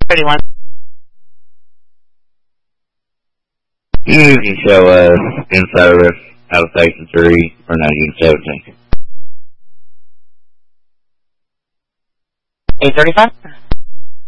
31. You can show us in service out of Station 3 for 1917. 835.